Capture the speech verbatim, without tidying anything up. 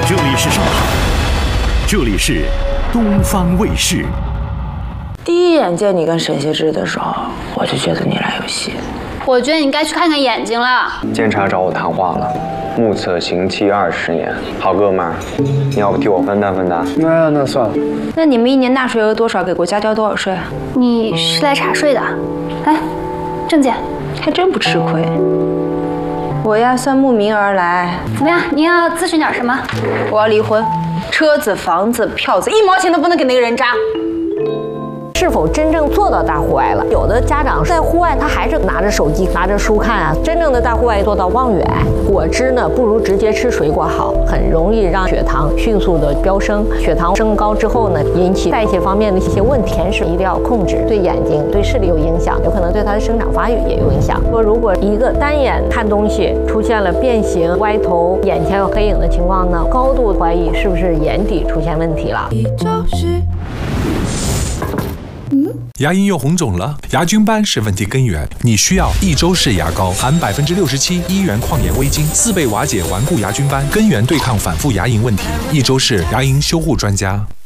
这里是上海，这里是东方卫视。 第一眼见你跟沈燮之的时候，我就觉得你俩有戏。 我觉得你该去看看眼睛了。 监察找我谈话了，目测刑期二十年。好哥们儿，你要不替我分担分担？ 那那算了。 那你们一年纳税额多少？给国家交多少税？ 你是来查税的？来，证件。 还真不吃亏。我呀，算慕名而来。 怎么样？你要咨询点什么？ 我要离婚，车子、房子、票子，一毛钱都不能给那个人渣。 是否真正做到大户外了？有的家长在户外，他还是拿着手机、拿着书看啊。真正的大户外做到望远，果汁呢不如直接吃水果好，很容易让血糖迅速的飙升。血糖升高之后呢，引起代谢方面的一些问题，甜食一定要控制，对眼睛、对视力有影响，有可能对他的生长发育也有影响。说如果一个单眼看东西出现了变形、歪头、眼前有黑影的情况呢，高度怀疑是不是眼底出现问题了。 牙龈又红肿了，牙菌斑是问题根源。你需要益州氏牙膏，含百分之六十七一元矿盐微晶，四倍瓦解顽固牙菌斑，根源对抗反复牙龈问题。益州氏牙龈修护专家。